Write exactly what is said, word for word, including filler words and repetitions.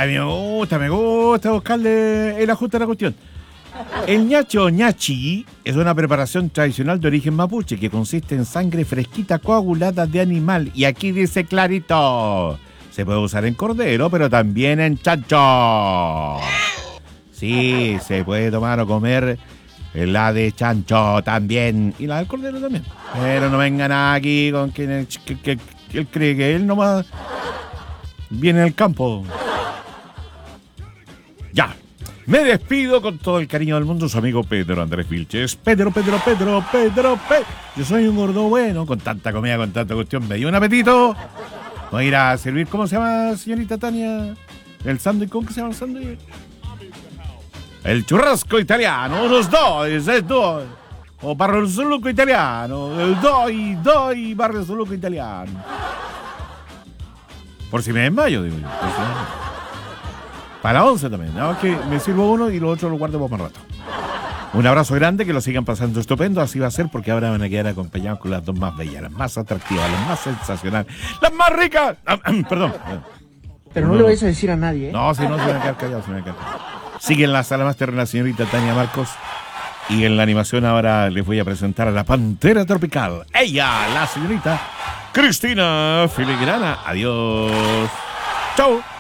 Ay, me gusta, me gusta buscarle el ajuste a la cuestión. El ñachi o ñachi es una preparación tradicional de origen mapuche que consiste en sangre fresquita coagulada de animal. Y aquí dice clarito, se puede usar en cordero, pero también en chancho. Sí, se puede tomar o comer la de chancho también. Y la del cordero también. Pero no vengan aquí con que, que, que, que él cree que él nomás viene del campo. Ya. Me despido con todo el cariño del mundo, su amigo Pedro Andrés Vilches. Pedro, Pedro, Pedro, Pedro, Pedro. Yo soy un gordo bueno, con tanta comida, con tanta cuestión. Me dio un apetito. Voy a ir a servir, ¿cómo se llama, señorita Tania? El sándwich, ¿cómo que se llama el sándwich? El churrasco italiano, unos dos, es dos. O barrosoluco italiano, el doi, doi, barrosoluco italiano. Por si me desmayo, digo yo. Por si me... Para la once también, ¿no? Que me sirvo uno y los otros los guardo para más rato. Un abrazo grande, que lo sigan pasando estupendo. Así va a ser, porque ahora van a quedar acompañados con las dos más bellas, las más atractivas, las más sensacionales, las más ricas. Ah, perdón. Pero no, no le vais a decir a nadie, ¿eh? No, si no, se van a quedar callados, se van a quedar callados. Sigue en la sala máster la señorita Tania Marcos. Y en la animación ahora les voy a presentar a la Pantera Tropical. Ella, la señorita Cristina Filigrana. Adiós. Chau.